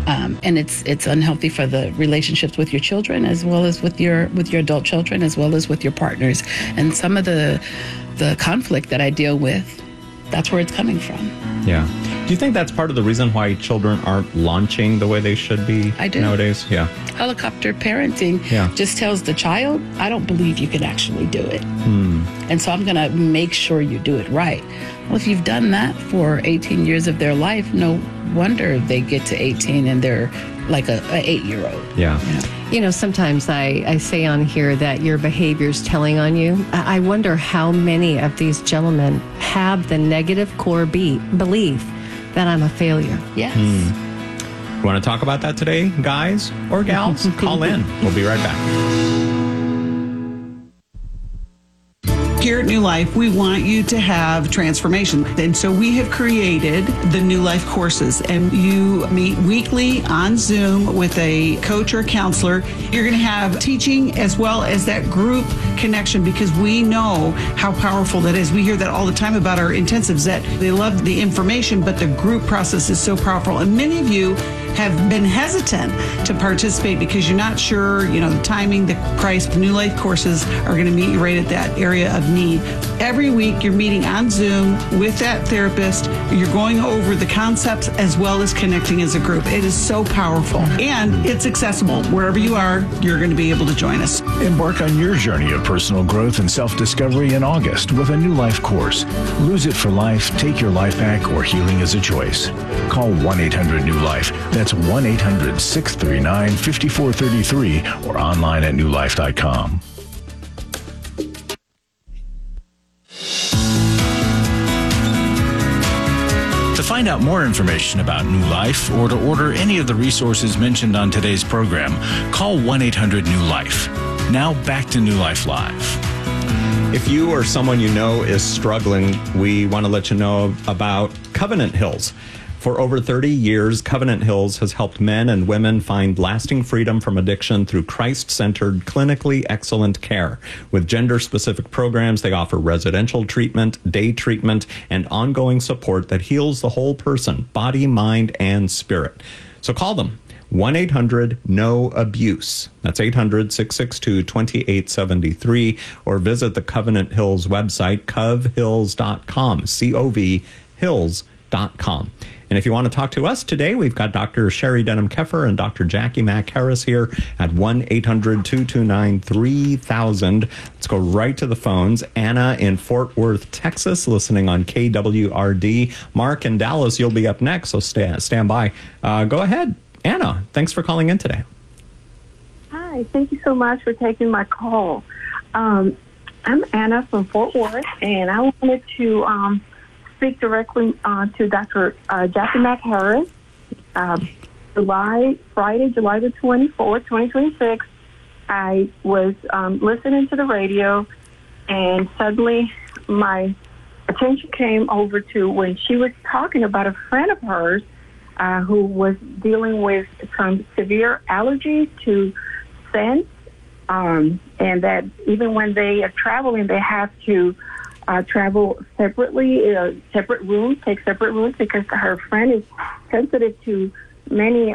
And it's unhealthy for the relationships with your children, as well as with your adult children, as well as with your partners. And some of the conflict that I deal with, that's where it's coming from. Yeah. Do you think that's part of the reason why children aren't launching the way they should be nowadays? Yeah. Helicopter parenting just tells the child, I don't believe you can actually do it. And so I'm going to make sure you do it right. Well, if you've done that for 18 years of their life, no wonder they get to 18 and they're like a 8-year-old. Yeah. You know, sometimes I say on here that your behavior's telling on you. I wonder how many of these gentlemen have the negative core belief that I'm a failure. Yes. You want to talk about that today, guys or gals? Call in. We'll be right back. Here at New Life, we want you to have transformation. And so we have created the New Life courses, and you meet weekly on Zoom with a coach or counselor. You're going to have teaching as well as that group connection, because we know how powerful that is. We hear that all the time about our intensives, that they love the information, but the group process is so powerful. And many of you have been hesitant to participate because you're not sure, the timing, the price. New Life courses are going to meet you right at that area of need. Every week you're meeting on Zoom with that therapist. You're going over the concepts as well as connecting as a group. It is so powerful, and it's accessible. Wherever you are, you're going to be able to join us. Embark on your journey of personal growth and self-discovery in August with a New Life course. Lose it for life, take your life back, or healing is a choice. Call 1-800-NEW-LIFE. That's 1-800-639-5433 or online at newlife.com. To find out more information about New Life or to order any of the resources mentioned on today's program, call 1-800-NEW-LIFE. Now back to New Life Live. If you or someone you know is struggling, we want to let you know about Covenant Hills. For over 30 years, Covenant Hills has helped men and women find lasting freedom from addiction through Christ-centered, clinically excellent care. With gender-specific programs, they offer residential treatment, day treatment, and ongoing support that heals the whole person, body, mind, and spirit. So call them. 1-800-NO-ABUSE. That's 800-662-2873. Or visit the Covenant Hills website, covhills.com, C-O-V, hills.com. And if you want to talk to us today, we've got Dr. Sherry Denham-Keffer and Dr. Jackie Mack Harris here at 1-800-229-3000. Let's go right to the phones. Anna in Fort Worth, Texas, listening on KWRD. Mark in Dallas, you'll be up next, so stand by. Go ahead, Anna. Thanks for calling in today. Hi, thank you so much for taking my call. I'm Anna from Fort Worth, and I wanted to speak directly to Dr. Jackie Mack Harris. Friday, July the 24th, 2026, I was listening to the radio, and suddenly my attention came over to when she was talking about a friend of hers who was dealing with some severe allergies to scents, and that even when they are traveling, they have to travel separately, separate rooms, take separate rooms, because her friend is sensitive to many,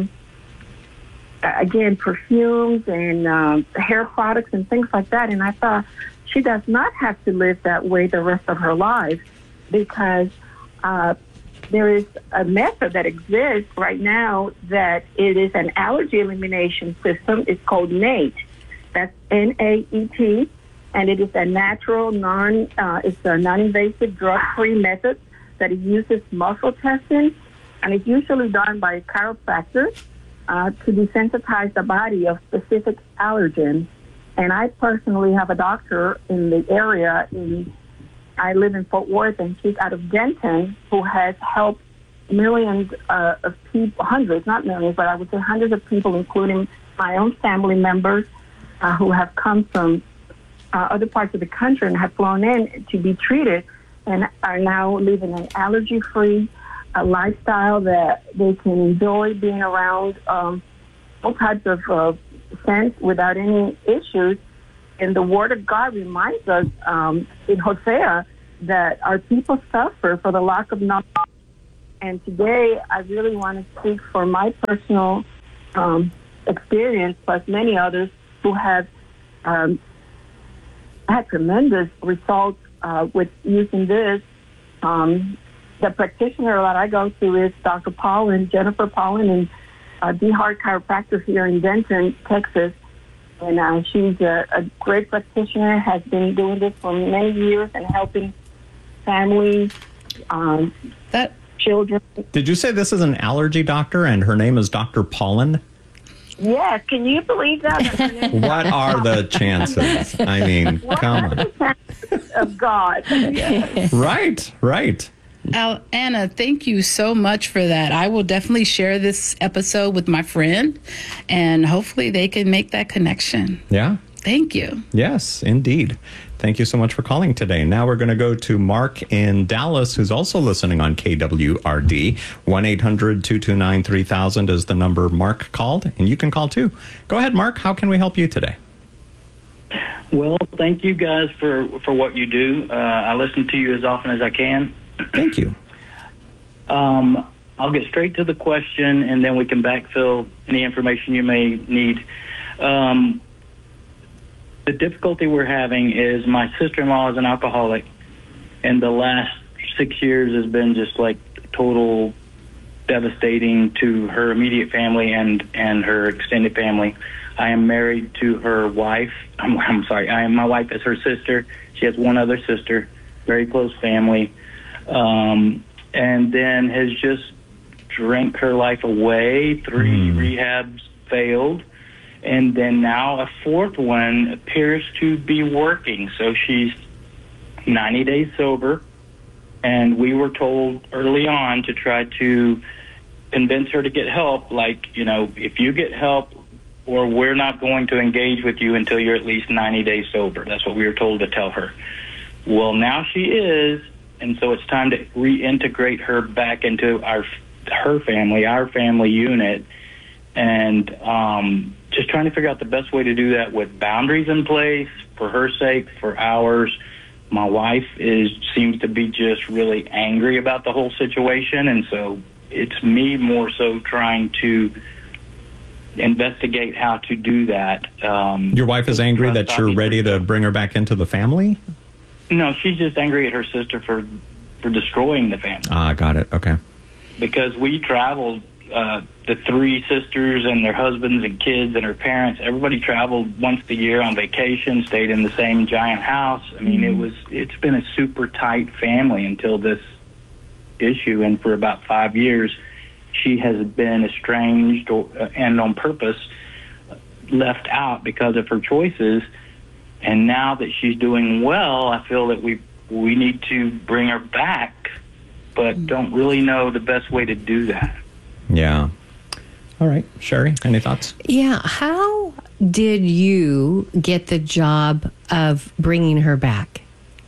again, perfumes and hair products and things like that. And I thought she does not have to live that way the rest of her life, because there is a method that exists right now that it is an allergy elimination system. It's called NAET. That's N-A-E-T. And it is a natural, it's a non-invasive, drug-free method that it uses muscle testing, and it's usually done by chiropractors to desensitize the body of specific allergens. And I personally have a doctor in the area. I live in Fort Worth, and she's out of Denton, who has helped millions of people, hundreds, not millions, but I would say hundreds of people, including my own family members who have come from other parts of the country and have flown in to be treated, and are now living an allergy-free lifestyle that they can enjoy being around all types of scents without any issues. And the Word of God reminds us in Hosea that our people suffer for the lack of knowledge. And today, I really want to speak for my personal experience, plus many others who have had tremendous results with using this. The practitioner that I go to is Dr. Pollan, Jennifer Pollan, and D. Hart Chiropractor here in Denton, Texas. And she's a great practitioner, has been doing this for many years and helping families, children. Did you say this is an allergy doctor and her name is Dr. Pollan? Yes, can you believe that? What are the chances? I mean, come on. The chances of God. Yes. Right. Anna, thank you so much for that. I will definitely share this episode with my friend, and hopefully they can make that connection. Yeah. Thank you. Yes, indeed. Thank you so much for calling today. Now we're going to go to Mark in Dallas, who's also listening on KWRD. 1-800-229-3000 is the number Mark called, and you can call too. Go ahead, Mark. How can we help you today? Well, thank you guys for what you do. I listen to you as often as I can. Thank you. I'll get straight to the question, and then we can backfill any information you may need. The difficulty we're having is my sister-in-law is an alcoholic, and the last 6 years has been just like total devastating to her immediate family and her extended family. I am married to her wife. My wife is her sister. She has one other sister, very close family. And then has just drank her life away. 3 rehabs failed. And then now a 4th one appears to be working. So she's 90 days sober. And we were told early on to try to convince her to get help. Like, if you get help, or we're not going to engage with you until you're at least 90 days sober. That's what we were told to tell her. Well, now she is. And so it's time to reintegrate her back into our family unit, and just trying to figure out the best way to do that with boundaries in place for her sake, for ours. My wife seems to be just really angry about the whole situation, and so it's me more so trying to investigate how to do that. Your wife is angry that you're ready to bring her back into the family? No, she's just angry at her sister for destroying the family. Ah, got it. Okay. Because we traveled, the 3 sisters and their husbands and kids and her parents, everybody traveled once a year on vacation, stayed in the same giant house. I mean, it's been a super tight family until this issue, and for about 5 years, she has been estranged and on purpose left out because of her choices. And now that she's doing well, I feel that we need to bring her back, but don't really know the best way to do that. Yeah. All right. Sherry, any thoughts? Yeah. How did you get the job of bringing her back?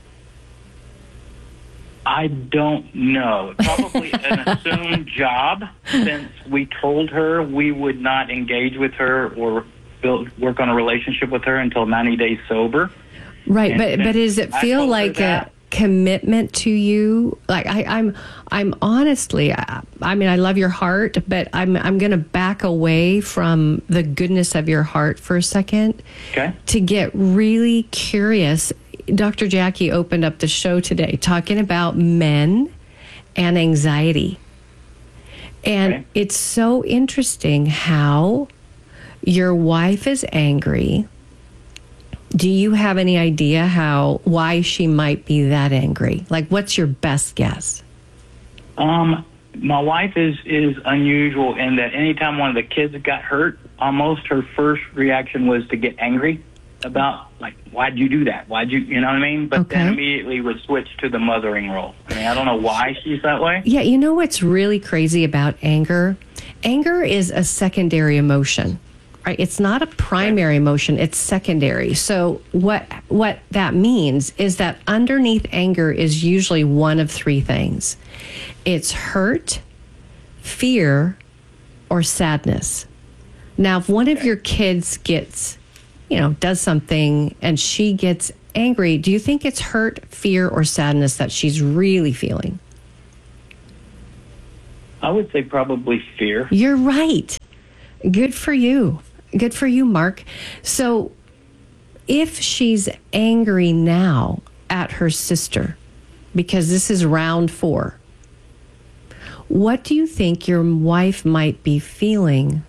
I don't know. Probably an assumed job, since we told her we would not engage with her or work on a relationship with her until 90 days sober. Right, but does it feel like a commitment to you? Like I'm honestly, I mean, I love your heart, but I'm going to back away from the goodness of your heart for a second. Okay. To get really curious. Dr. Jackie opened up the show today talking about men and anxiety. And It's so interesting how your wife is angry. Do you have any idea why she might be that angry? Like, what's your best guess? My wife is unusual in that anytime one of the kids got hurt, almost her first reaction was to get angry about, like, why'd you do that? You know what I mean? But then immediately would switch to the mothering role. I mean, I don't know why she's that way. Yeah, you know what's really crazy about anger? Anger is a secondary emotion. Right? It's not a primary emotion, it's secondary. So what that means is that underneath anger is usually one of 3 things. It's hurt, fear, or sadness. Now, if one of your kids gets, does something and she gets angry, do you think it's hurt, fear, or sadness that she's really feeling? I would say probably fear. You're right. Good for you. Good for you, Mark. So if she's angry now at her sister, because this is round 4, what do you think your wife might be feeling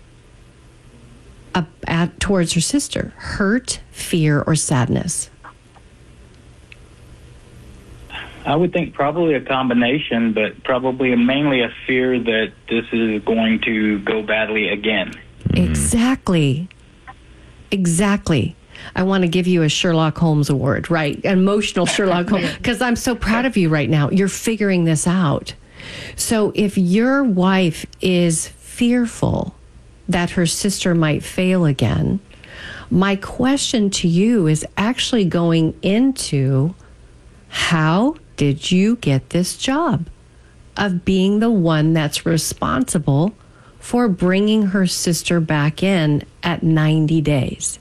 towards her sister? Hurt, fear, or sadness? I would think probably a combination, but probably mainly a fear that this is going to go badly again. Exactly. I want to give you a Sherlock Holmes award, right? Emotional Sherlock Holmes, because I'm so proud of you right now. You're figuring this out. So if your wife is fearful that her sister might fail again, my question to you is actually going into, how did you get this job of being the one that's responsible for bringing her sister back in at 90 days?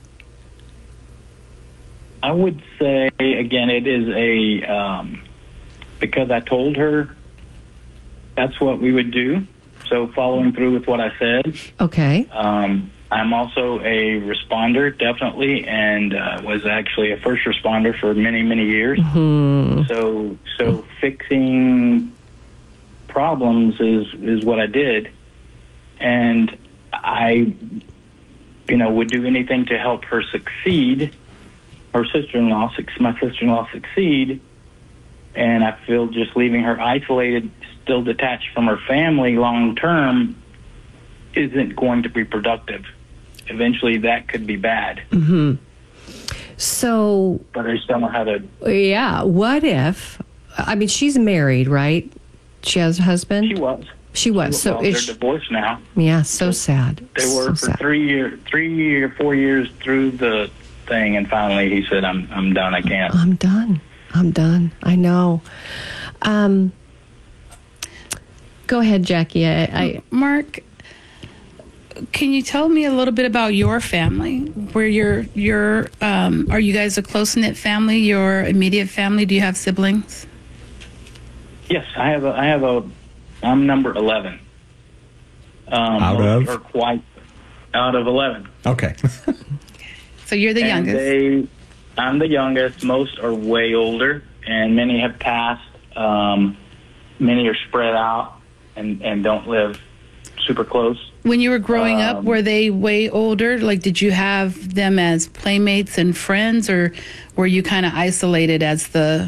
I would say, again, it is because I told her that's what we would do. So following through with what I said. Okay. I'm also a responder, definitely, and was actually a first responder for many, many years. Mm-hmm. So fixing problems is what I did, and I, would do anything to help her succeed. My sister-in-law succeed, and I feel just leaving her isolated, still detached from her family long term, isn't going to be productive. Eventually, that could be bad. Mm-hmm. So, but I just don't know how to. Yeah. What if? I mean, she's married, right? She has a husband. She was. So they're divorced now. Yeah. So sad. They were for 3 or 4 years through the thing, and finally he said, "I'm done. I can't. I'm done. I know." Go ahead, Jackie. Mark, can you tell me a little bit about your family? Where you're are you guys a close-knit family? Your immediate family? Do you have siblings? Yes, I have I'm number 11. Out of 11. Okay. So you're the youngest. I'm the youngest. Most are way older, and many have passed. Many are spread out and don't live super close. When you were growing up, were they way older? Like, did you have them as playmates and friends, or were you kind of isolated as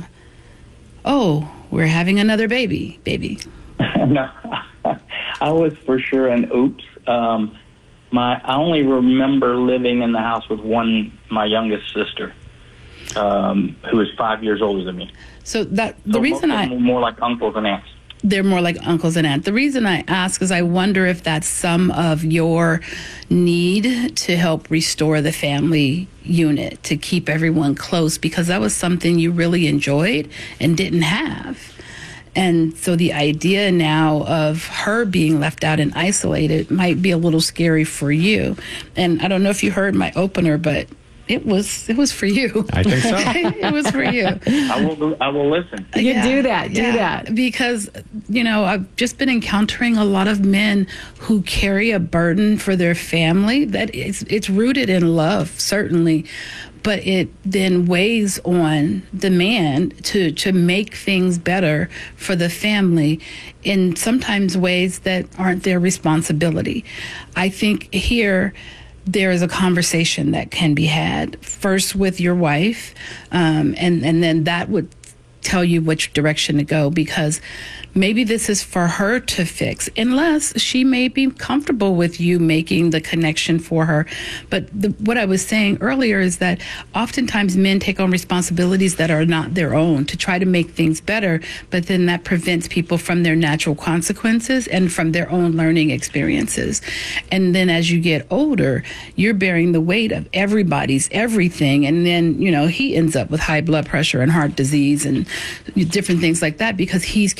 we're having another baby? No, I was for sure an oops. I only remember living in the house with my youngest sister, who is 5 years older than me. So the reason more like uncles and aunts. They're more like uncles and aunts. The reason I ask is I wonder if that's some of your need to help restore the family unit, to keep everyone close, because that was something you really enjoyed and didn't have. And so the idea now of her being left out and isolated might be a little scary for you. And I don't know if you heard my opener, but it was for you. I think so. It was for you. I will listen. Do that. Because, I've just been encountering a lot of men who carry a burden for their family that it's rooted in love, certainly, but it then weighs on the man to make things better for the family in sometimes ways that aren't their responsibility. I think here there is a conversation that can be had first with your wife, and then that would tell you which direction to go, because maybe this is for her to fix, unless she may be comfortable with you making the connection for her. But what I was saying earlier is that oftentimes men take on responsibilities that are not their own to try to make things better, but then that prevents people from their natural consequences and from their own learning experiences. And then as you get older, you're bearing the weight of everybody's everything. And then, he ends up with high blood pressure and heart disease and different things like that, because he's carrying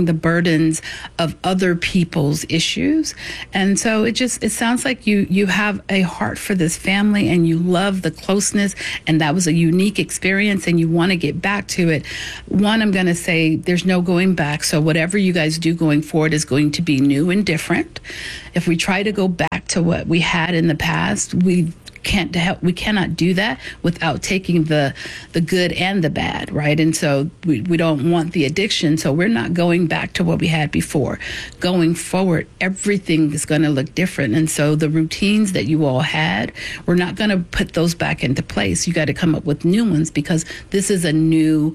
the burdens of other people's issues. And so it sounds like you have a heart for this family and you love the closeness, and that was a unique experience and you want to get back to it. One, I'm going to say there's no going back. So whatever you guys do going forward is going to be new and different. If we try to go back to what we had in the past, we cannot do that without taking the good and the bad, right? And so we don't want the addiction, so we're not going back to what we had before. Going forward, everything is going to look different. And so the routines that you all had, we're not going to put those back into place. You got to come up with new ones because this is a new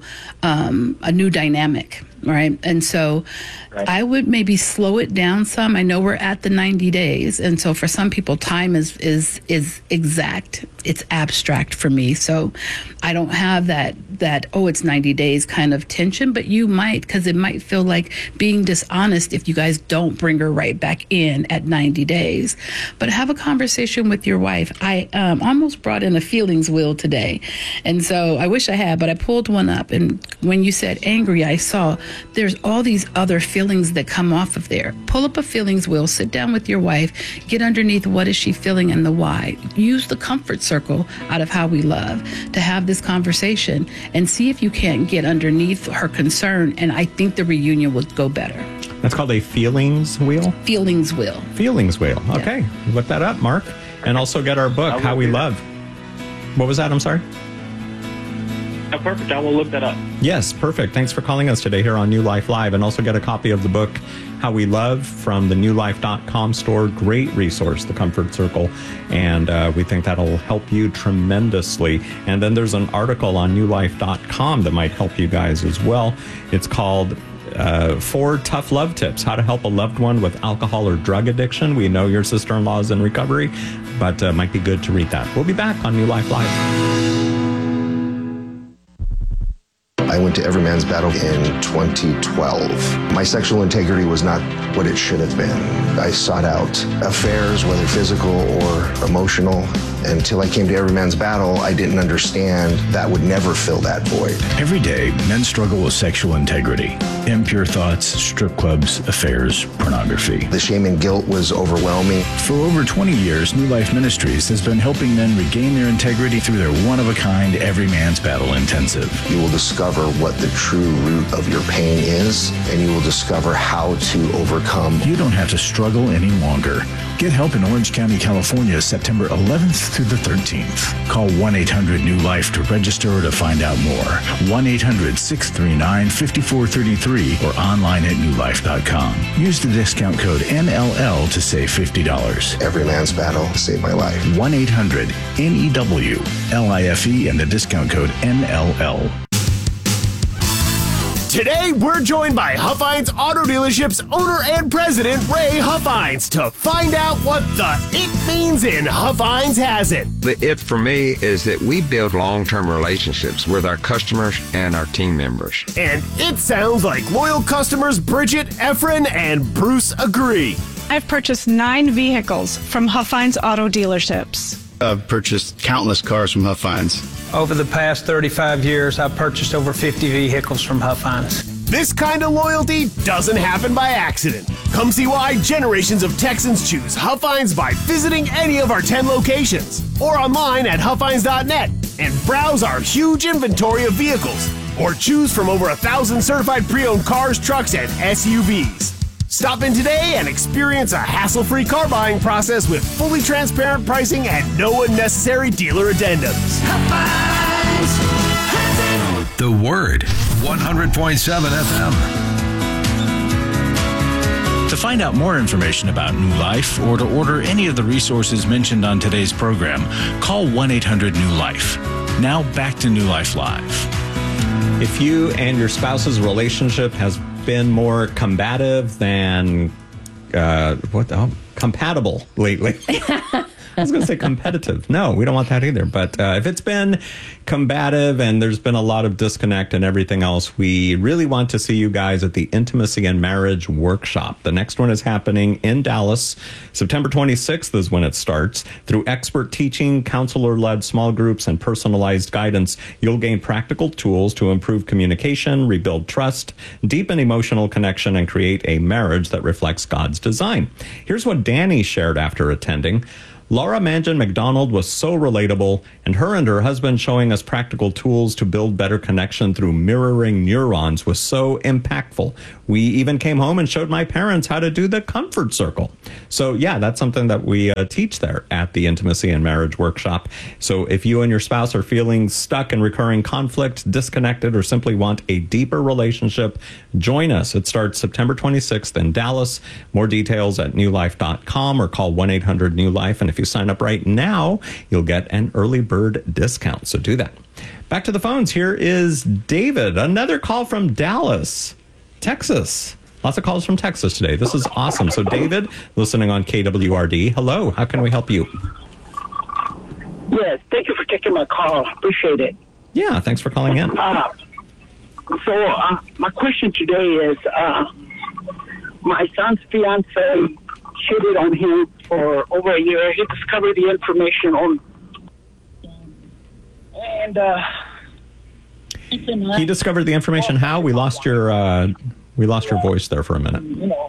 dynamic. Right. And so I would maybe slow it down some. I know we're at the 90 days. And so for some people, time is exact. It's abstract for me. So I don't have that, it's 90 days kind of tension, but you might, because it might feel like being dishonest if you guys don't bring her right back in at 90 days. But have a conversation with your wife. I almost brought in a feelings wheel today. And so I wish I had, but I pulled one up. And when you said angry, I saw there's all these other feelings that come off of there. Pull up a feelings wheel, sit down with your wife, get underneath what is she feeling and the why. Use the comfort circle out of How We Love to have this conversation and see if you can't get underneath her concern. And I think the reunion would go better. That's called a feelings wheel? Feelings wheel. Feelings wheel. Okay. Yeah. Look that up, Mark. And also get our book, How We Love. What was that? I'm sorry? Oh, perfect. I will look that up. Yes, perfect. Thanks for calling us today here on New Life Live. And also get a copy of the book, How We Love, from the newlife.com store. Great resource, The Comfort Circle. And we think that'll help you tremendously. And then there's an article on newlife.com that might help you guys as well. It's called 4 Tough Love Tips, How to Help a Loved One with Alcohol or Drug Addiction. We know your sister-in-law is in recovery, but might be good to read that. We'll be back on New Life Live. I went to Everyman's Battle in 2012. My sexual integrity was not what it should have been. I sought out affairs, whether physical or emotional. Until I came to Everyman's Battle, I didn't understand that would never fill that void. Every day, men struggle with sexual integrity. Impure thoughts, strip clubs, affairs, pornography. The shame and guilt was overwhelming. For over 20 years, New Life Ministries has been helping men regain their integrity through their one-of-a-kind Everyman's Battle Intensive. You will discover what the true root of your pain is, and you will discover how to overcome. You don't have to struggle any longer. Get help in Orange County, California, September 11th through the 13th. Call 1-800-NEW-LIFE to register or to find out more. 1-800-639-5433 or online at newlife.com. Use the discount code NLL to save $50. Everyman's Battle saved my life. 1-800-NEW-LIFE and the discount code NLL. Today, we're joined by Huffines Auto Dealership's owner and president, Ray Huffines, to find out what the it means in Huffines Has It. The it for me is that we build long-term relationships with our customers and our team members. And it sounds like loyal customers Bridget, Efren, and Bruce agree. I've purchased 9 vehicles from Huffines Auto Dealerships. I've purchased countless cars from Huffines. Over the past 35 years, I've purchased over 50 vehicles from Huffines. This kind of loyalty doesn't happen by accident. Come see why generations of Texans choose Huffines by visiting any of our 10 locations or online at huffines.net and browse our huge inventory of vehicles or choose from over 1,000 certified pre-owned cars, trucks, and SUVs. Stop in today and experience a hassle-free car buying process with fully transparent pricing and no unnecessary dealer addendums. The Word, 100.7 FM. To find out more information about New Life or to order any of the resources mentioned on today's program, call 1-800-NEW-LIFE. Now back to New Life Live. If you and your spouse's relationship has been more combative than compatible lately. I was going to say competitive. No, we don't want that either. But if it's been combative and there's been a lot of disconnect and everything else, we really want to see you guys at the Intimacy and Marriage Workshop. The next one is happening in Dallas. September 26th is when it starts. Through expert teaching, counselor-led small groups, and personalized guidance, you'll gain practical tools to improve communication, rebuild trust, deepen emotional connection, and create a marriage that reflects God's design. Here's what Danny shared after attending. Laura Mangan McDonald was so relatable, and her husband showing us practical tools to build better connection through mirroring neurons was so impactful. We even came home and showed my parents how to do the comfort circle. So yeah, that's something that we teach there at the Intimacy and Marriage Workshop. So if you and your spouse are feeling stuck in recurring conflict, disconnected, or simply want a deeper relationship, join us. It starts September 26th in Dallas. More details at newlife.com or call 1-800-NEW-LIFE. And if you sign up right now, you'll get an early bird discount. So do that. Back to the phones. Here is David, another call from Dallas, Texas. Lots of calls from Texas today. This is awesome. So David, listening on KWRD. Hello. How can we help you? Yes. Thank you for taking my call. Appreciate it. Yeah. Thanks for calling in. My question today is, my son's fiance cheated on him for over a year. He discovered the information on, and he discovered the information. How? We lost your voice there for a minute. You know,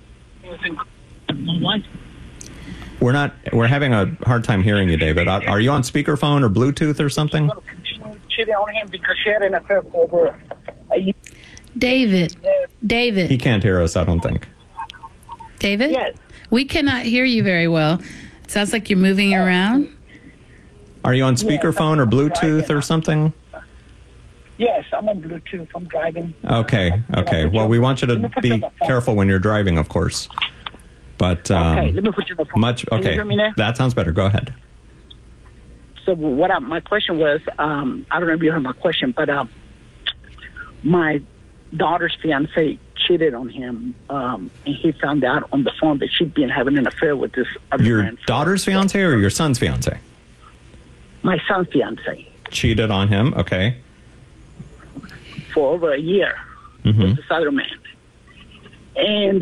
We're having a hard time hearing you, David. Are you on speakerphone or Bluetooth or something? Cheated on him because she had an affair for over a year. David. He can't hear us, I don't think. David? Yes. We cannot hear you very well. It sounds like you're moving around. Are you on speakerphone or Bluetooth or something? Yes, I'm on Bluetooth. I'm driving. Okay. Well, we want you to be careful when you're driving, of course. But okay, let me put you on the phone. Can you hear me now? That sounds better. Go ahead. So my question was, I don't know if you heard my question, but my daughter's fiance cheated on him, and he found out on the phone that she'd been having an affair with this other man. Your daughter's fiance or your son's fiance? My son's fiance. Cheated on him, okay. For over a year with this other man. And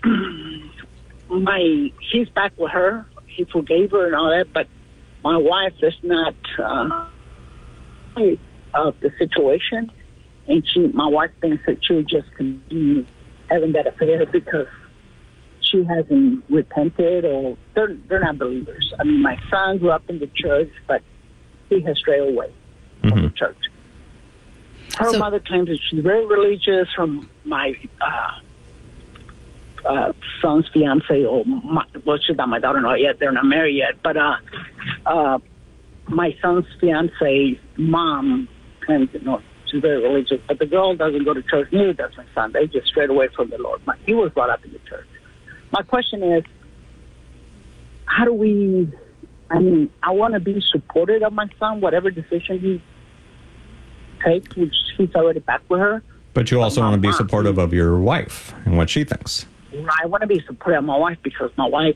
he's back with her. He forgave her and all that, but my wife is not of the situation. And my wife thinks that she would just continue having that affair because she hasn't repented, or they're not believers. I mean, my son grew up in the church, but he has strayed away from the church. Her mother claims that she's very religious. From my son's fiance, she's not my daughter-in-law yet. They're not married yet. But my son's fiance's mom claims that she's very religious. But the girl doesn't go to church. Neither does my son. They just strayed away from the Lord. He was brought up in the church. My question is, how do we? I mean, I want to be supportive of my son, whatever decision he takes, which he's already back with her. But you also want to be supportive of your wife and what she thinks. I want to be supportive of my wife because my wife,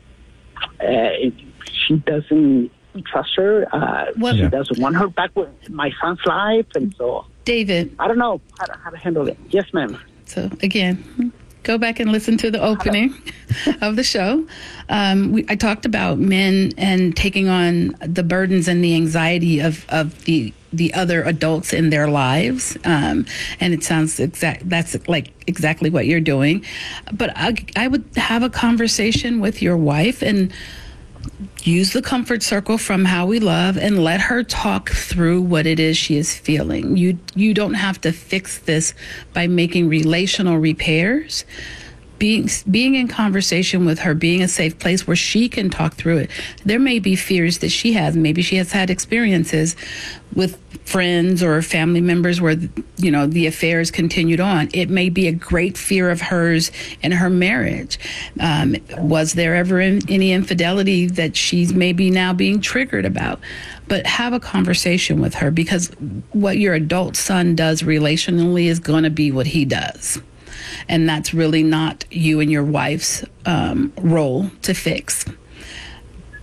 she doesn't trust her. She doesn't want her back with my son's life. And so, David, I don't know how to handle it. Yes, ma'am. So, again, go back and listen to the opening of the show. I talked about men and taking on the burdens and the anxiety of the other adults in their lives. And it sounds that's like exactly what you're doing. But I would have a conversation with your wife and use the comfort circle from How We Love and let her talk through what it is she is feeling. You don't have to fix this by making relational repairs. Being in conversation with her, being a safe place where she can talk through it. There may be fears that she has. Maybe she has had experiences with friends or family members where, the affairs continued on. It may be a great fear of hers in her marriage. Was there ever any infidelity that she's maybe now being triggered about? But have a conversation with her, because what your adult son does relationally is going to be what he does. And that's really not you and your wife's role to fix.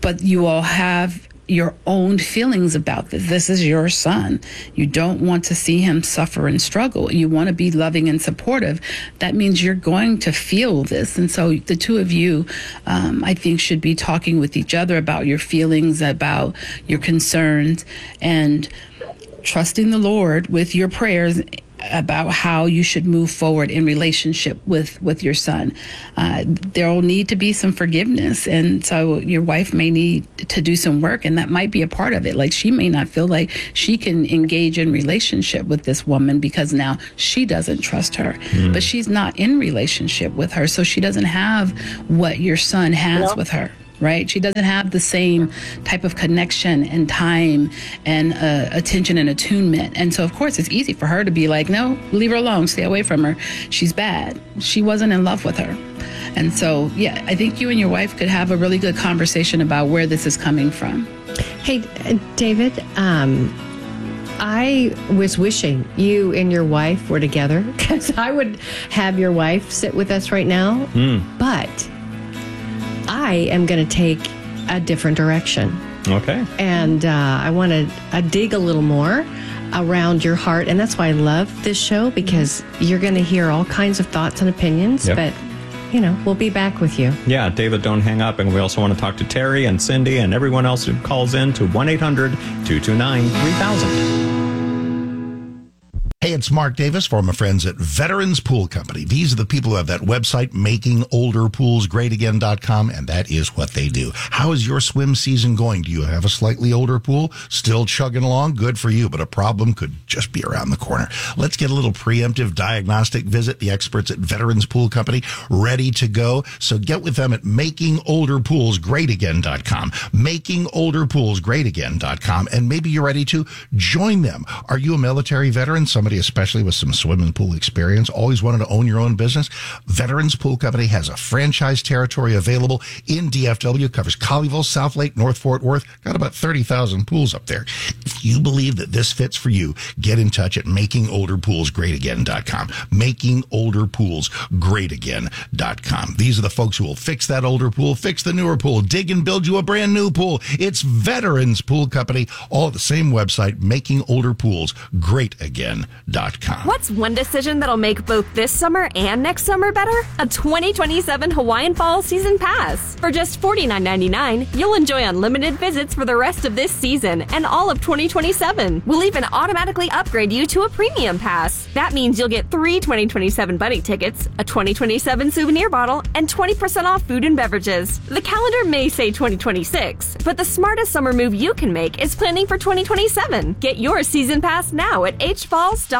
but you all have your own feelings about this. This is your son. You don't want to see him suffer and struggle. You want to be loving and supportive. That means you're going to feel this. And so the two of you, I think, should be talking with each other about your feelings, about your concerns, and trusting the Lord with your prayers about how you should move forward in relationship with your son. There will need to be some forgiveness, and so your wife may need to do some work, and that might be a part of it. Like, she may not feel like she can engage in relationship with this woman because now she doesn't trust her, but she's not in relationship with her, so she doesn't have what your son has with her. Right? She doesn't have the same type of connection and time and attention and attunement. And so, of course, it's easy for her to be like, no, leave her alone, stay away from her. She's bad. She wasn't in love with her. And so, yeah, I think you and your wife could have a really good conversation about where this is coming from. Hey, David, I was wishing you and your wife were together, because I would have your wife sit with us right now. But I am going to take a different direction. Okay. And I want to dig a little more around your heart. And that's why I love this show, because you're going to hear all kinds of thoughts and opinions. Yep. But, you know, we'll be back with you. Yeah, David, don't hang up. And we also want to talk to Terry and Cindy and everyone else who calls in to 1-800-229-3000. Hey, it's Mark Davis for my friends at Veterans Pool Company. These are the people who have that website, makingolderpoolsgreatagain.com, and that is what they do. How is your swim season going? Do you have a slightly older pool? Still chugging along? Good for you, but a problem could just be around the corner. Let's get a little preemptive diagnostic visit. The experts at Veterans Pool Company ready to go. So get with them at makingolderpoolsgreatagain.com, makingolderpoolsgreatagain.com, and maybe you're ready to join them. Are you a military veteran? Somebody especially with some swimming pool experience, always wanted to own your own business? Veterans Pool Company has a franchise territory available in DFW, covers Colleyville, South Lake, North Fort Worth, got about 30,000 pools up there. If you believe that this fits for you, get in touch at makingolderpoolsgreatagain.com, makingolderpoolsgreatagain.com. These are the folks who will fix that older pool, fix the newer pool, dig and build you a brand new pool. It's Veterans Pool Company, all at the same website, makingolderpoolsgreatagain.com. What's one decision that'll make both this summer and next summer better? A 2027 Hawaiian Fall Season Pass. For just $49.99, you'll enjoy unlimited visits for the rest of this season and all of 2027. We'll even automatically upgrade you to a premium pass. That means you'll get 3 2027 bunny tickets, a 2027 souvenir bottle, and 20% off food and beverages. The calendar may say 2026, but the smartest summer move you can make is planning for 2027. Get your season pass now at hfalls.com.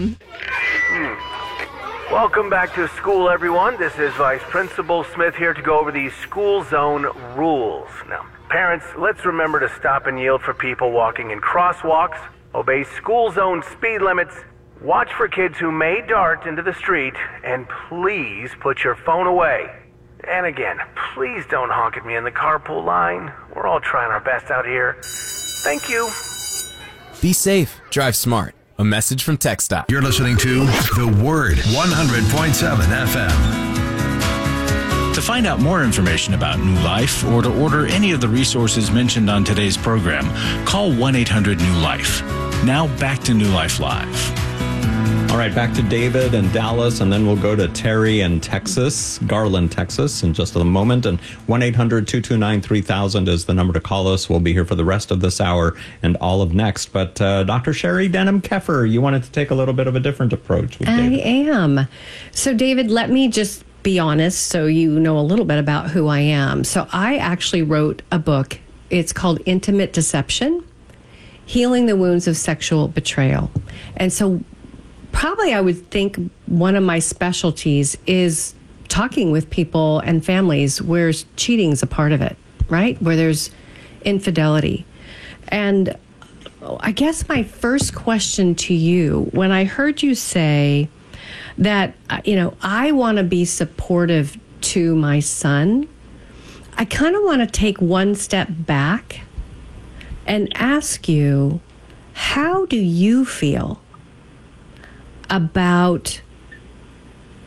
Welcome back to school, everyone. This is Vice Principal Smith here to go over these school zone rules. Now, parents, let's remember to stop and yield for people walking in crosswalks, obey school zone speed limits, watch for kids who may dart into the street, and please put your phone away. And again, please don't honk at me in the carpool line. We're all trying our best out here. Thank you. Be safe. Drive smart. A message from TxDOT. You're listening to The Word, 100.7 FM. To find out more information about New Life or to order any of the resources mentioned on today's program, call 1-800-NEW-LIFE. Now back to New Life Live. All right, back to David and Dallas, and then we'll go to Terry in Texas, Garland, Texas, in just a moment. And 1-800-229-3000 is the number to call us. We'll be here for the rest of this hour and all of next. But Dr. Sherry Denham-Keffer, you wanted to take a little bit of a different approach with David. I am. So, David, let me just be honest so you know a little bit about who I am. So I actually wrote a book. It's called Intimate Deception, Healing the Wounds of Sexual Betrayal. And so probably I would think one of my specialties is talking with people and families where cheating's a part of it, right? Where there's infidelity. And I guess my first question to you, when I heard you say that, you know, I want to be supportive to my son, I kind of want to take one step back and ask you, how do you feel about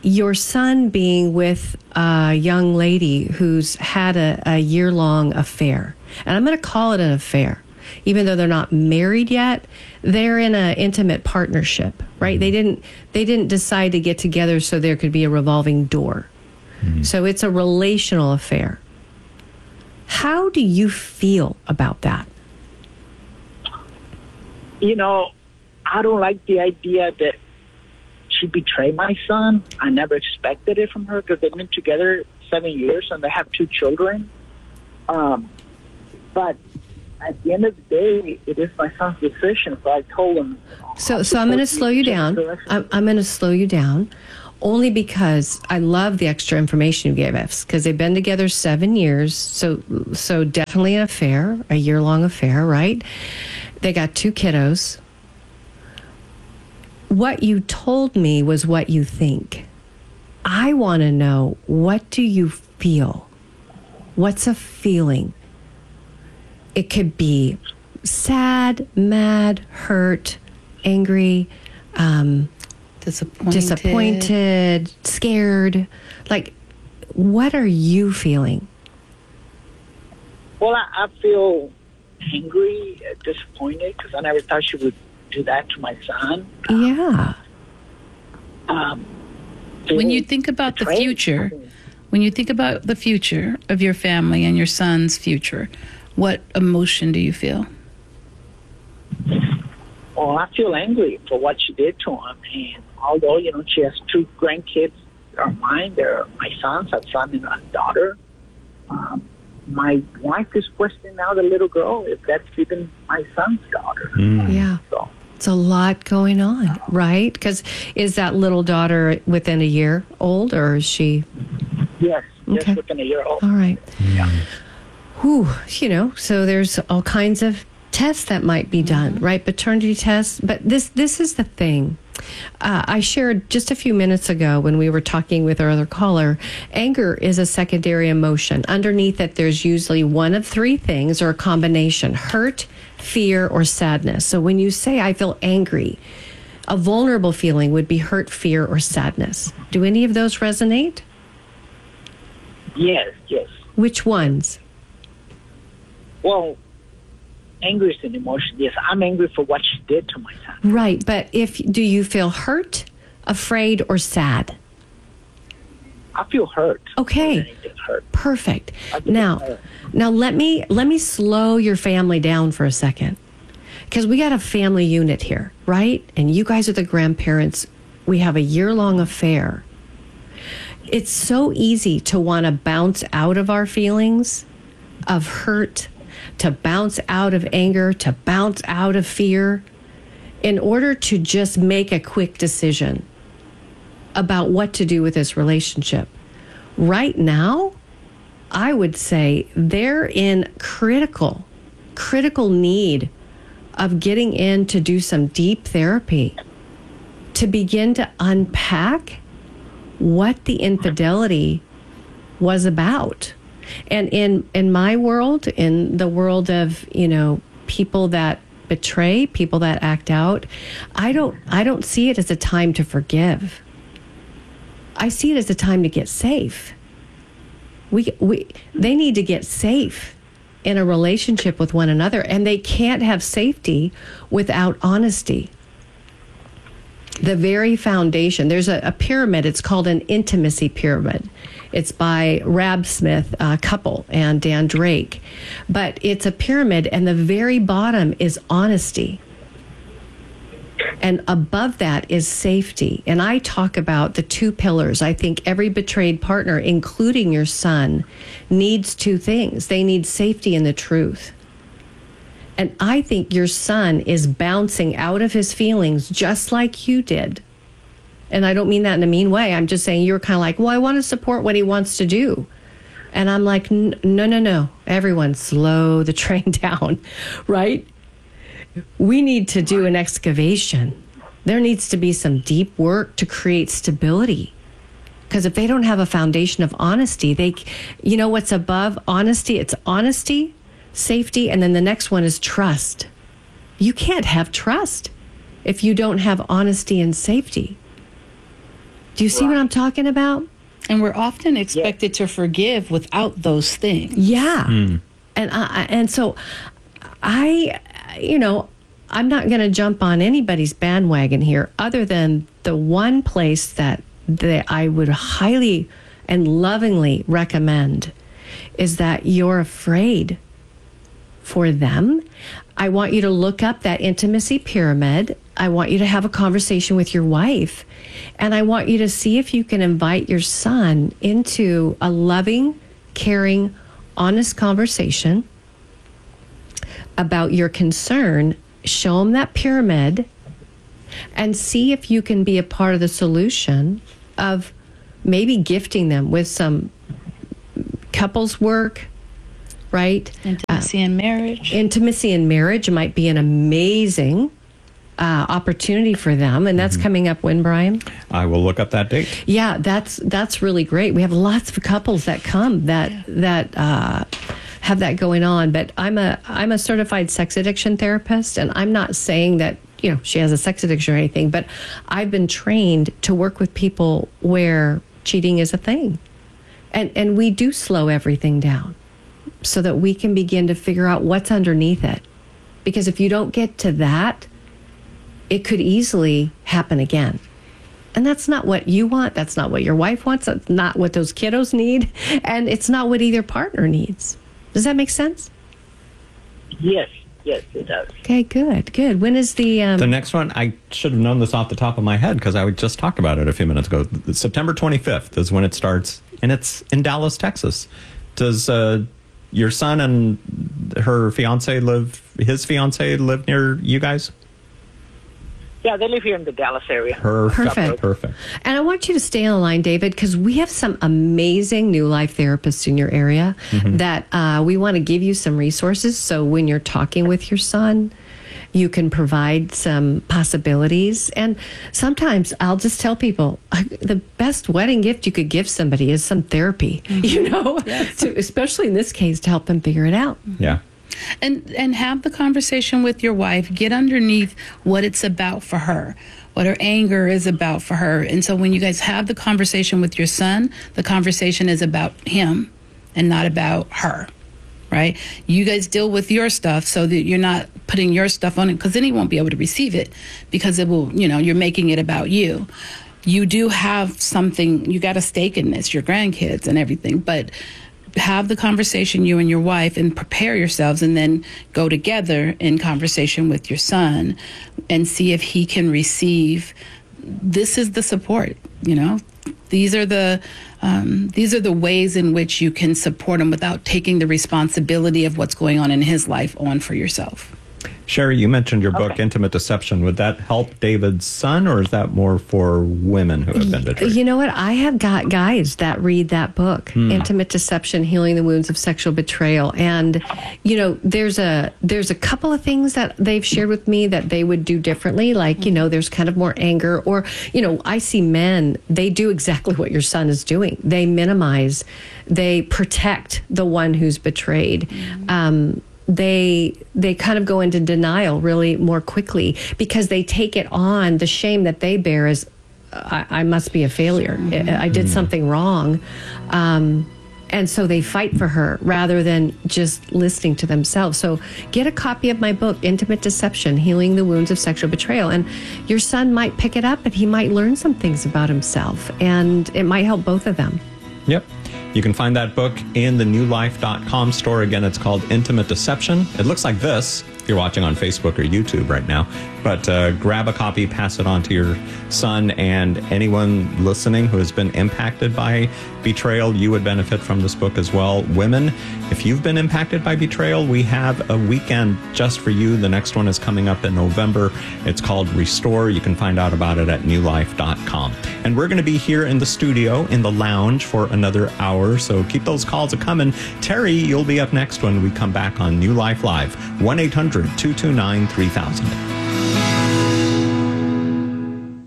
your son being with a young lady who's had a year-long affair, and I'm going to call it an affair, even though they're not married yet, they're in an intimate partnership, right? They didn't decide to get together so there could be a revolving door. So it's a relational affair. How do you feel about that? You know, I don't like the idea that she betrayed my son. I never expected it from her because they've been together 7 years and they have 2 children. But at the end of the day, it is my son's decision. So I told him. So I'm going to slow you down. I'm going to slow you down only because I love the extra information you gave us because they've been together 7 years. So definitely an affair, a year-long affair, right? They got 2 kiddos. What you told me was what you think. I want to know, what do you feel? What's a feeling? It could be sad, mad, hurt, angry, disappointed, scared. Like, what are you feeling? Well, I feel angry, disappointed, because I never thought she would do that to my son. Yeah. When you think about the future, when you think about the future of your family and your son's future, what emotion do you feel? Well, I feel angry for what she did to him. And although, you know, she has 2 grandkids are mine, they're my sons, a son and a daughter. My wife is questioning now the little girl if that's even my son's daughter. Yeah. So it's a lot going on, right? Because is that little daughter within a year old, or is she? Yes, Okay. just within a year old. All right. Yeah. Whew, you know, so there's all kinds of tests that might be done, right? Paternity tests. But this is the thing. I shared just a few minutes ago when we were talking with our other caller, anger is a secondary emotion. Underneath it, there's usually one of 3 things or a combination: hurt, fear, or sadness. So when you say, I feel angry, a vulnerable feeling would be hurt, fear, or sadness. Do any of those resonate? Yes, yes. Which ones? Well, anger is an emotion. Yes, I'm angry for what she did to my son. Right, but do you feel hurt, afraid, or sad? I feel hurt. Okay. Perfect. Now let me slow your family down for a second, because we got a family unit here, right? And you guys are the grandparents. We have a year-long affair. It's so easy to want to bounce out of our feelings of hurt, to bounce out of anger, to bounce out of fear, in order to just make a quick decision about what to do with this relationship. Right now, I would say they're in critical need of getting in to do some deep therapy, to begin to unpack what the infidelity was about. And in my world, in the world of, you know, people that betray, people that act out, I don't see it as a time to forgive. I see it as a time to get safe. They need to get safe in a relationship with one another, and they can't have safety without honesty. The very foundation, there's a pyramid, it's called an intimacy pyramid. It's by Rab Smith couple and Dan Drake. But it's a pyramid, and the very bottom is honesty. And above that is safety. And I talk about the 2 pillars. I think every betrayed partner, including your son, needs 2 things. They need safety and the truth. And I think your son is bouncing out of his feelings just like you did. And I don't mean that in a mean way. I'm just saying you're kind of like, well, I want to support what he wants to do. And I'm like, no. Everyone slow the train down, right? We need to do an excavation. There needs to be some deep work to create stability. Because if they don't have a foundation of honesty, you know what's above honesty? It's honesty, safety, and then the next one is trust. You can't have trust if you don't have honesty and safety. Do you see what I'm talking about? And we're often expected to forgive without those things. Yeah. And so I'm not going to jump on anybody's bandwagon here other than the one place that I would highly and lovingly recommend is that you're afraid for them. I want you to look up that intimacy pyramid. I want you to have a conversation with your wife. And I want you to see if you can invite your son into a loving, caring, honest conversation about your concern. Show him that pyramid and see if you can be a part of the solution of maybe gifting them with some couples work, right? Intimacy in marriage. Intimacy in marriage might be an amazing opportunity for them. And that's coming up when, Brian? I will look up that date. Yeah, that's really great. We have lots of couples that come that have that going on. But I'm a certified sex addiction therapist, and I'm not saying that she has a sex addiction or anything, but I've been trained to work with people where cheating is a thing. And we do slow everything down so that we can begin to figure out what's underneath it. Because if you don't get to that, it could easily happen again. And that's not what you want. That's not what your wife wants. That's not what those kiddos need. And it's not what either partner needs. Does that make sense? Yes, it does. Okay, good. When is the next one? I should have known this off the top of my head because I would just talk about it a few minutes ago. September 25th is when it starts, and it's in Dallas, Texas. Does your son and his fiance live near you guys? Yeah, they live here in the Dallas area. Perfect. And I want you to stay on the line, David, because we have some amazing New Life therapists in your area that we want to give you some resources. So when you're talking with your son, you can provide some possibilities. And sometimes I'll just tell people the best wedding gift you could give somebody is some therapy, especially in this case, to help them figure it out. Yeah. And have the conversation with your wife. Get underneath what it's about for her, what her anger is about for her. And so when you guys have the conversation with your son, the conversation is about him and not about her, right? You guys deal with your stuff so that you're not putting your stuff on it, because then he won't be able to receive it because it will, you're making it about you. You do have something, you got a stake in this, your grandkids and everything, but have the conversation, you and your wife, and prepare yourselves, and then go together in conversation with your son and see if he can receive. This is the support, These are the ways in which you can support him without taking the responsibility of what's going on in his life on for yourself. Sherry, you mentioned your book, Intimate Deception. Would that help David's son, or is that more for women who have been betrayed? You know what? I have got guys that read that book, Intimate Deception, Healing the Wounds of Sexual Betrayal. And, there's a couple of things that they've shared with me that they would do differently. Like, there's kind of more anger. Or, I see men, they do exactly what your son is doing. They minimize, they protect the one who's betrayed. They kind of go into denial really more quickly because they take it on. The shame that they bear is, I must be a failure. I did something wrong. And so they fight for her rather than just listening to themselves. So get a copy of my book, Intimate Deception, Healing the Wounds of Sexual Betrayal. And your son might pick it up and he might learn some things about himself. And it might help both of them. Yep. You can find that book in the newlife.com store. Again, it's called Intimate Deception. It looks like this if you're watching on Facebook or YouTube right now. But grab a copy, pass it on to your son, and anyone listening who has been impacted by betrayal, you would benefit from this book as well. Women, if you've been impacted by betrayal, we have a weekend just for you. The next one is coming up in November. It's called Restore. You can find out about it at newlife.com. And we're going to be here in the studio, in the lounge, for another hour. So keep those calls a-coming. Terry, you'll be up next when we come back on New Life Live. 1-800-229-3000.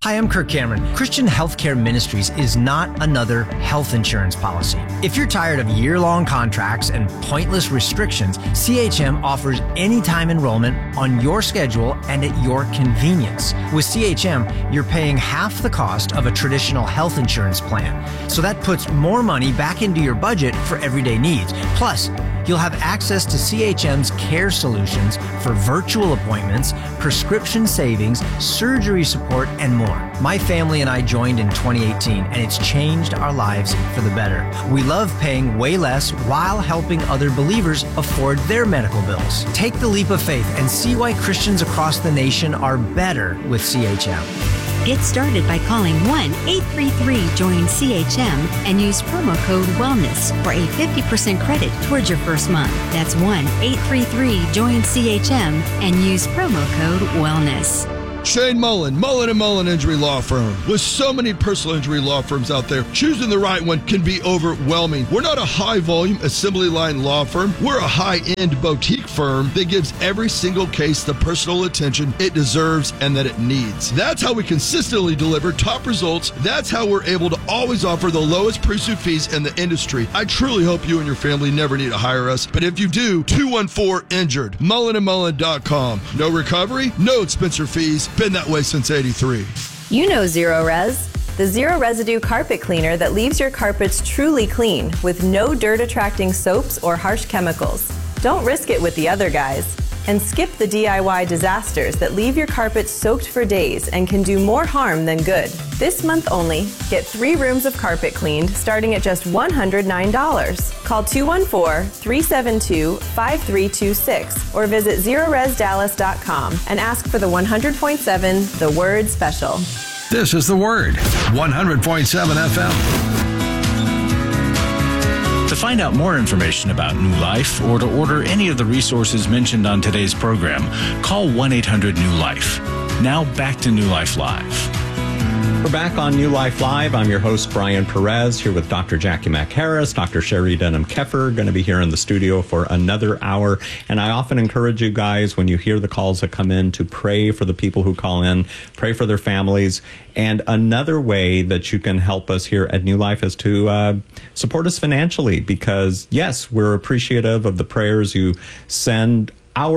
Hi, I'm Kirk Cameron. Christian Healthcare Ministries is not another health insurance policy. If you're tired of year-long contracts and pointless restrictions, CHM offers anytime enrollment on your schedule and at your convenience. With CHM, you're paying half the cost of a traditional health insurance plan. So that puts more money back into your budget for everyday needs. Plus, you'll have access to CHM's care solutions for virtual appointments, prescription savings, surgery support, and more. My family and I joined in 2018, and it's changed our lives for the better. We love paying way less while helping other believers afford their medical bills. Take the leap of faith and see why Christians across the nation are better with CHM. Get started by calling 1-833-JOIN-CHM and use promo code WELLNESS for a 50% credit towards your first month. That's 1-833-JOIN-CHM and use promo code WELLNESS. Shane Mullen, Mullen & Mullen Injury Law Firm. With so many personal injury law firms out there, choosing the right one can be overwhelming. We're not a high-volume assembly line law firm. We're a high-end boutique firm that gives every single case the personal attention it deserves and that it needs. That's how we consistently deliver top results. That's how we're able to always offer the lowest pre-suit fees in the industry. I truly hope you and your family never need to hire us, but if you do, 214-INJURED, mullenandmullen.com. No recovery, no expense or fees. Been that way since '83. You know Zero Res, the zero residue carpet cleaner that leaves your carpets truly clean with no dirt attracting soaps or harsh chemicals. Don't risk it with the other guys. And skip the DIY disasters that leave your carpet soaked for days and can do more harm than good. This month only, get 3 rooms of carpet cleaned starting at just $109. Call 214-372-5326 or visit ZeroResDallas.com and ask for the 100.7 The Word Special. This is The Word, 100.7 FM. To find out more information about New Life or to order any of the resources mentioned on today's program, call 1-800-NEW-LIFE. Now back to New Life Live. We're back on New Life Live. I'm your host, Brian Perez, here with Dr. Jackie McHarris, Dr. Sherry Denham-Keffer, going to be here in the studio for another hour. And I often encourage you guys, when you hear the calls that come in, to pray for the people who call in, pray for their families. And another way that you can help us here at New Life is to support us financially, because, yes, we're appreciative of the prayers you send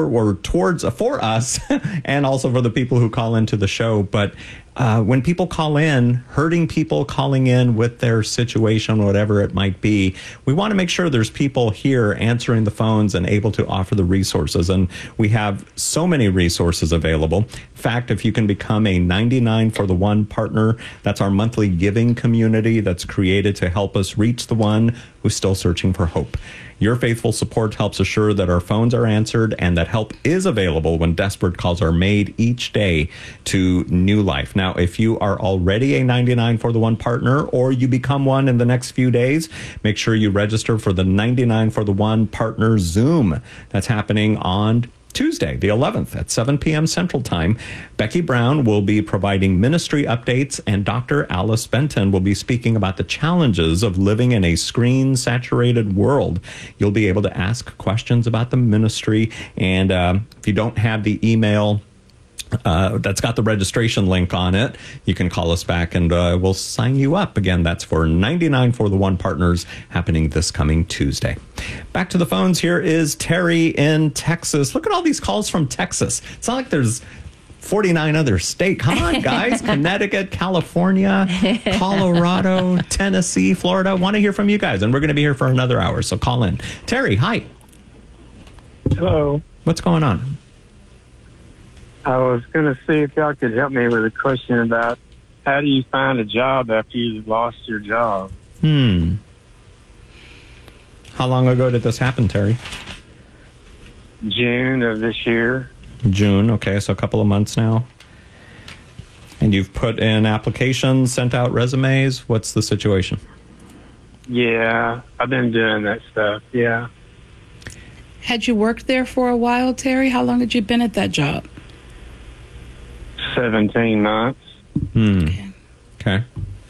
for us and also for the people who call into the show. But when people call in, hurting people calling in with their situation, whatever it might be, we want to make sure there's people here answering the phones and able to offer the resources. And we have so many resources available. In fact, if you can become a 99 for the One partner, that's our monthly giving community that's created to help us reach the one who's still searching for hope. Your faithful support helps assure that our phones are answered and that help is available when desperate calls are made each day to New Life. Now, if you are already a 99 for the One partner or you become one in the next few days, make sure you register for the 99 for the One partner Zoom. That's happening on Tuesday, the 11th at 7 p.m. Central Time. Becky Brown will be providing ministry updates, and Dr. Alice Benton will be speaking about the challenges of living in a screen-saturated world. You'll be able to ask questions about the ministry, and if you don't have the email that's got the registration link on it, you can call us back and we'll sign you up. Again, that's for 99 for the One partners, happening this coming Tuesday. Back to the phones. Here is Terry in Texas. Look at all these calls from Texas. It's not like there's 49 other states. Come on, guys. Connecticut, California, Colorado, Tennessee, Florida. Want to hear from you guys, and we're going to be here for another hour, so call in. Terry, hi. Hello. What's going on? I was going to see if y'all could help me with a question about how do you find a job after you've lost your job? How long ago did this happen, Terry? June of this year. June, okay, so a couple of months now. And you've put in applications, sent out resumes. What's the situation? Yeah, I've been doing that stuff, yeah. Had you worked there for a while, Terry? How long had you been at that job? 17 months. Okay.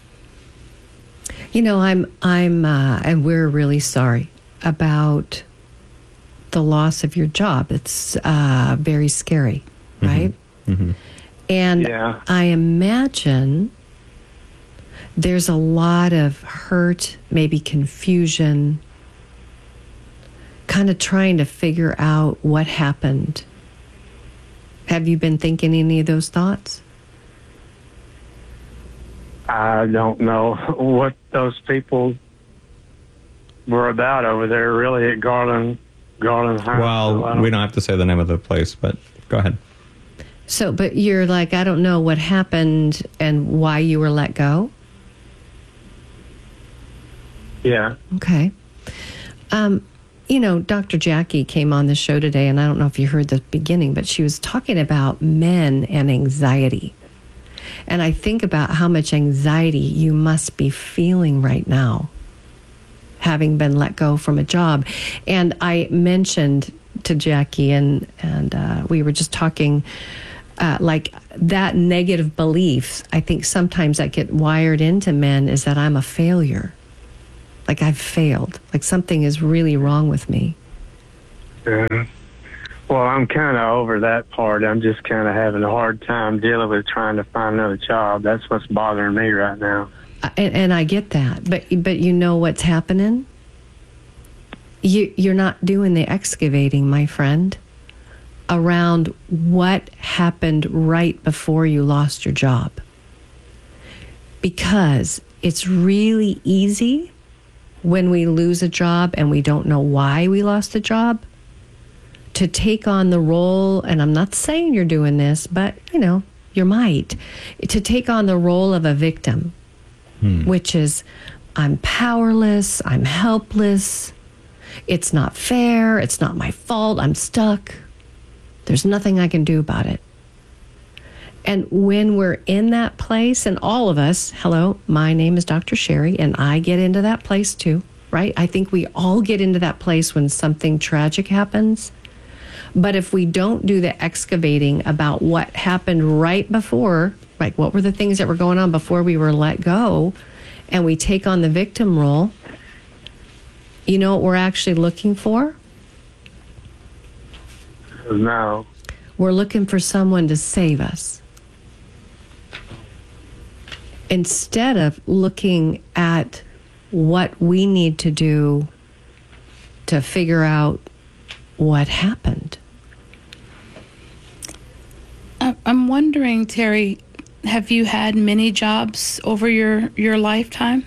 You know, I'm, and we're really sorry about the loss of your job. It's very scary, right? And I imagine there's a lot of hurt, maybe confusion, kind of trying to figure out what happened. Have you been thinking any of those thoughts? I don't know what those people were about over there, really, at Garland High. Well, we don't have to say the name of the place, but go ahead. So, but you're like, I don't know what happened and why you were let go? Yeah. Okay. You know, Dr. Jackie came on the show today, and I don't know if you heard the beginning, but she was talking about men and anxiety. And I think about how much anxiety you must be feeling right now, having been let go from a job. And I mentioned to Jackie, and we were just talking, like that negative beliefs, I think sometimes that get wired into men is that I'm a failure. Like I've failed. Like something is really wrong with me. Yeah. Well, I'm kind of over that part. I'm just kind of having a hard time dealing with trying to find another job. That's what's bothering me right now. And I get that. But you know what's happening? You're not doing the excavating, my friend, around what happened right before you lost your job. Because it's really easy when we lose a job and we don't know why we lost the job, to take on the role, and I'm not saying you're doing this, but, you know, you might, to take on the role of a victim, which is, I'm powerless, I'm helpless, it's not fair, it's not my fault, I'm stuck, there's nothing I can do about it. And when we're in that place, and all of us, hello, my name is Dr. Sherry, and I get into that place too, right? I think we all get into that place when something tragic happens. But if we don't do the excavating about what happened right before, like what were the things that were going on before we were let go, and we take on the victim role, you know what we're actually looking for? No. We're looking for someone to save us. Instead of looking at what we need to do to figure out what happened. I'm wondering, Terry, have you had many jobs over your lifetime?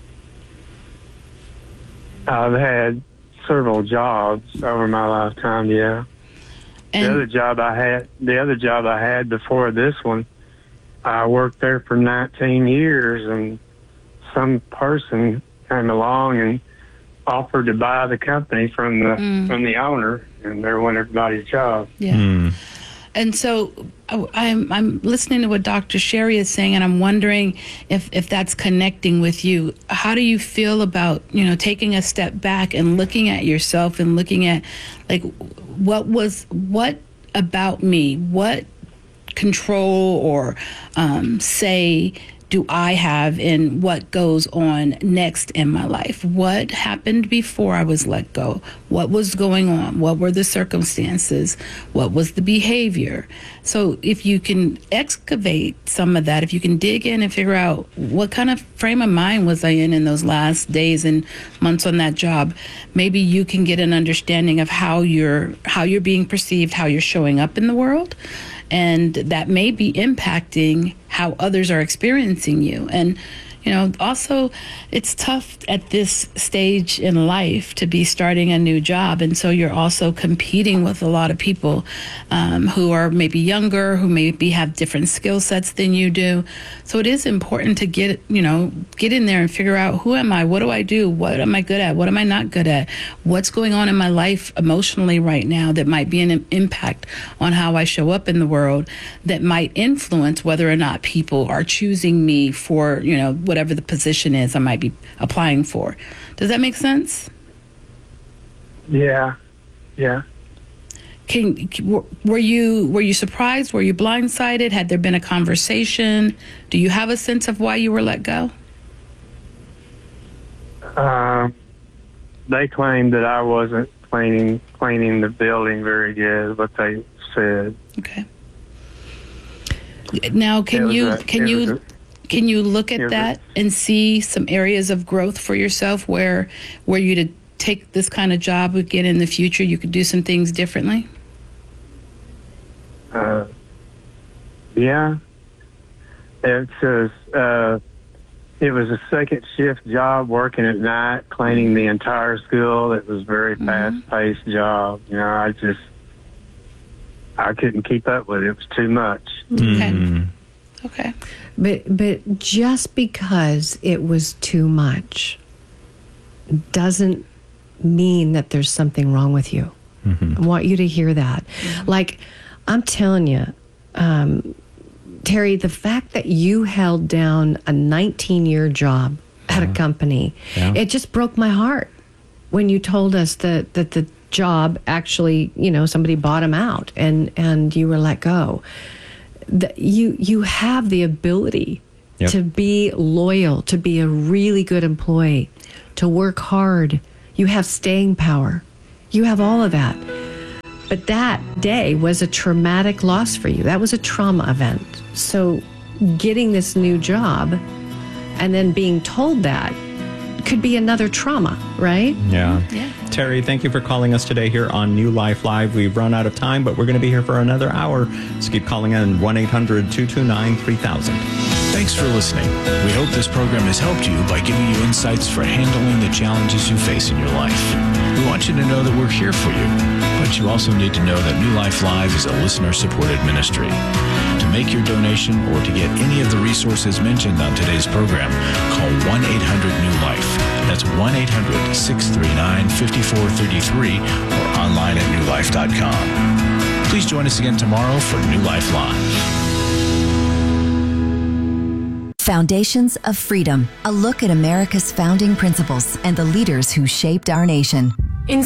I've had several jobs over my lifetime, yeah. And the other job I had before this one, I worked there for 19 years, and some person came along and offered to buy the company from the owner, and there went everybody's job. Yeah. And so I'm listening to what Dr. Sherry is saying, and I'm wondering if that's connecting with you. How do you feel about, you know, taking a step back and looking at yourself and looking at, like, what about me? What control or say do I have in what goes on next in my life? What happened before I was let go? What was going on? What were the circumstances? What was the behavior? So if you can excavate some of that, if you can dig in and figure out what kind of frame of mind was I in those last days and months on that job, maybe you can get an understanding of how you're being perceived, how you're showing up in the world. And that may be impacting how others are experiencing you. And, you know, also it's tough at this stage in life to be starting a new job. And so you're also competing with a lot of people who are maybe younger, who maybe have different skill sets than you do. So it is important to get in there and figure out, who am I? What do I do? What am I good at? What am I not good at? What's going on in my life emotionally right now that might be an impact on how I show up in the world, that might influence whether or not people are choosing me for, you know, whatever the position is I might be applying for. Does that make sense? Yeah. Were you surprised? Were you blindsided? Had there been a conversation? Do you have a sense of why you were let go? They claimed that I wasn't cleaning the building very good, what they said. Okay. Now, can you look at that and see some areas of growth for yourself where you to take this kind of job again in the future, you could do some things differently? Yeah. It was a second shift job, working at night, cleaning the entire school. It was a very fast-paced job. You know, I couldn't keep up with it. It was too much. Okay. But just because it was too much doesn't mean that there's something wrong with you. I want you to hear that. Like, I'm telling you, Terry, the fact that you held down a 19-year job at a company, it just broke my heart when you told us that the job actually, you know, somebody bought him out and you were let go. You have the ability to be loyal, to be a really good employee, to work hard. You have staying power. You have all of that. But that day was a traumatic loss for you. That was a trauma event. So getting this new job and then being told that could be another trauma, right? Yeah. Terry, thank you for calling us today here on New Life Live. We've run out of time, but we're going to be here for another hour. So keep calling in 1-800-229-3000. Thanks for listening. We hope this program has helped you by giving you insights for handling the challenges you face in your life. We want you to know that we're here for you, but you also need to know that New Life Live is a listener-supported ministry. To make your donation or to get any of the resources mentioned on today's program, call 1-800-NEW-LIFE. That's 1-800-639-5433 or online at newlife.com. Please join us again tomorrow for New Life Live. Foundations of Freedom, a look at America's founding principles and the leaders who shaped our nation. In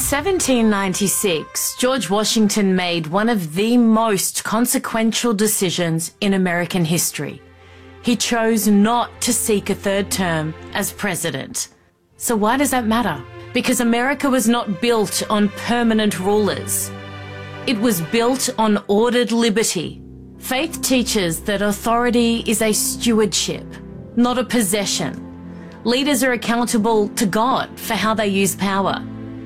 1796, George Washington made one of the most consequential decisions in American history. He chose not to seek a third term as president. So why does that matter? Because America was not built on permanent rulers. It was built on ordered liberty. Faith teaches that authority is a stewardship, not a possession. Leaders are accountable to God for how they use power.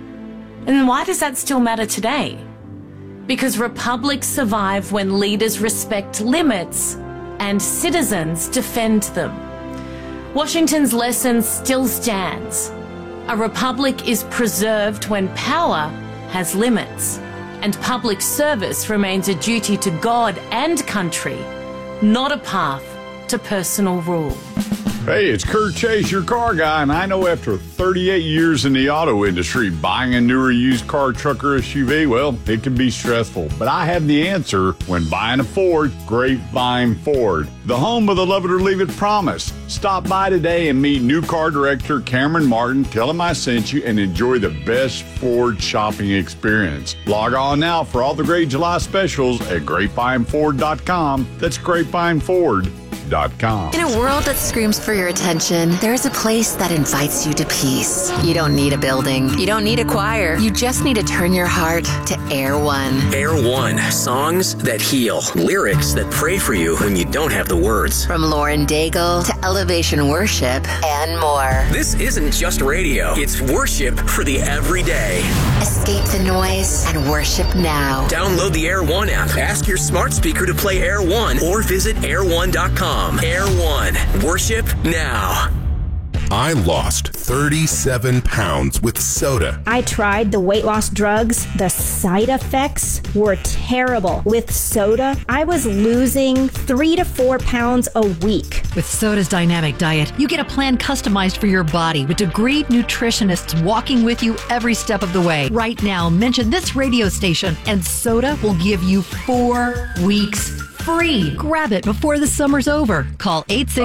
And why does that still matter today? Because republics survive when leaders respect limits and citizens defend them. Washington's lesson still stands. A republic is preserved when power has limits, and public service remains a duty to God and country, not a path to personal rule. Hey, it's Kurt Chase, your car guy, and I know after 38 years in the auto industry, buying a newer used car, truck, or SUV, well, it can be stressful. But I have the answer when buying a Ford. Grapevine Ford, the home of the love it or leave it promise. Stop by today and meet new car director Cameron Martin. Tell him I sent you and enjoy the best Ford shopping experience. Log on now for all the great July specials at GrapevineFord.com. That's GrapevineFord.com. In a world that screams for your attention, there's a place that invites you to peace. You don't need a building. You don't need a choir. You just need to turn your heart to Air One. Air One. Songs that heal. Lyrics that pray for you when you don't have the words. From Lauren Daigle to Elevation Worship and more. This isn't just radio. It's worship for the everyday. Escape the noise and worship now. Download the Air One app. Ask your smart speaker to play Air One or visit air1.com. Air One. Worship now. I lost 37 pounds with soda. I tried the weight loss drugs. The side effects were terrible. With soda, I was losing 3 to 4 pounds a week. With Soda's dynamic diet, you get a plan customized for your body with degreed nutritionists walking with you every step of the way. Right now, mention this radio station and Soda will give you 4 weeks free. Grab it before the summer's over. Call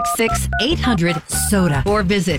866-800-SODA or visit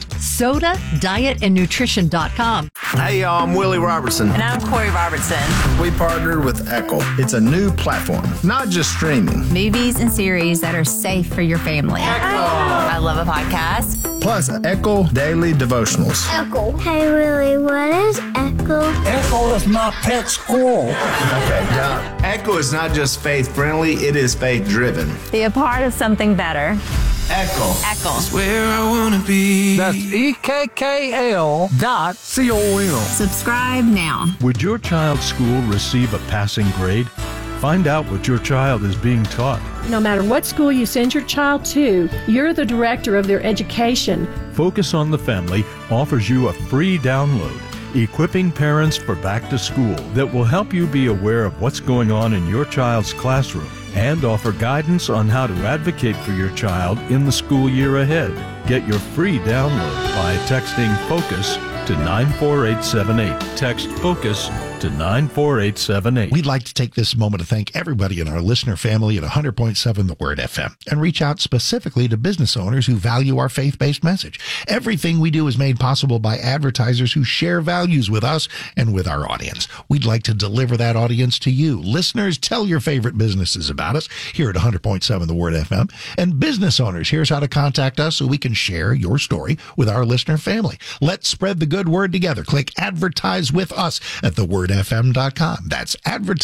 SODADietandNutrition.com. Hey, y'all, I'm Willie Robertson. And I'm Corey Robertson. We partnered with Echo. It's a new platform, not just streaming. Movies and series that are safe for your family. Echo. I love a podcast. Plus, Echo Daily Devotionals. Echo. Hey, Willie, what is Echo? Echo is my pet squirrel. Okay, now Echo is not just faith-friendly, it is faith-driven. Be a part of something better. Echo. Echo. Where I want to be. That's EKKL.com. Subscribe now. Would your child's school receive a passing grade? Find out what your child is being taught. No matter what school you send your child to, you're the director of their education. Focus on the Family offers you a free download, Equipping Parents for Back to School, that will help you be aware of what's going on in your child's classroom and offer guidance on how to advocate for your child in the school year ahead. Get your free download by texting FOCUS to 94878. Text FOCUS to 94878. We'd like to take this moment to thank everybody in our listener family at 100.7 The Word FM and reach out specifically to business owners who value our faith-based message. Everything we do is made possible by advertisers who share values with us and with our audience. We'd like to deliver that audience to you. Listeners, tell your favorite businesses about us here at 100.7 The Word FM. And business owners, here's how to contact us so we can share your story with our listener family. Let's spread the good word together. Click Advertise with Us at thewordfm.com. That's advertise